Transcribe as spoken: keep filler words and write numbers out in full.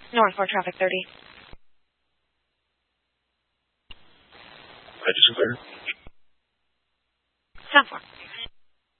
North four, traffic thirty. I just clear. South four.